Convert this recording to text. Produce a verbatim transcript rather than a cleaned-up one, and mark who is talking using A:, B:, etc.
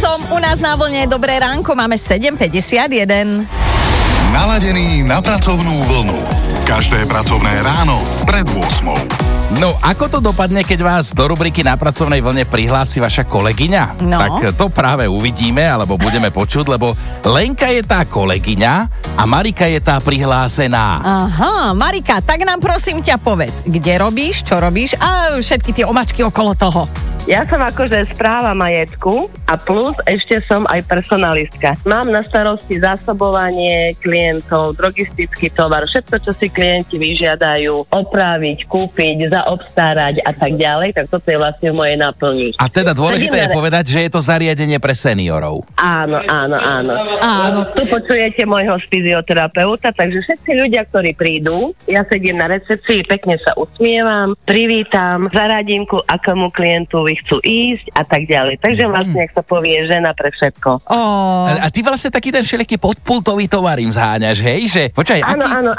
A: som u nás na vlne. Dobré ránko, máme sedem päťdesiatjeden.
B: Naladený na pracovnú vlnu. Každé pracovné ráno pred ôsmou.
C: No, ako to dopadne, keď vás do rubriky Na pracovnej vlne prihlási vaša kolegyňa?
A: No.
C: Tak to práve uvidíme, alebo budeme počuť, lebo Lenka je tá kolegyňa a Marika je tá prihlásená.
A: Aha, Marika, tak nám prosím ťa povedz, kde robíš, čo robíš a všetky tie omačky okolo toho.
D: Ja som akože správa majetku a plus ešte som aj personalistka. Mám na starosti zásobovanie klientov, drogistický tovar, všetko, čo si klienti vyžiadajú, opraviť, kúpiť, zaobstarať a tak ďalej, tak toto je vlastne moje náplní.
C: A teda dôležité je povedať, že je to zariadenie pre seniorov.
D: Áno, áno, áno.
A: Áno.
D: Tu počujete môjho fyzioterapeuta, takže všetci ľudia, ktorí prídu, ja sedím na recepcii, pekne sa usmievam, privítam, zaradím ku akomu klientu chcú ísť a tak ďalej. Takže vlastne, ak sa povie, žena pre všetko.
A: Oh.
C: A, a ty vlastne taký ten všelijaký podpultový tovar im zháňaš, hej? Že, počkaj,
D: Áno,
C: aký,
D: áno,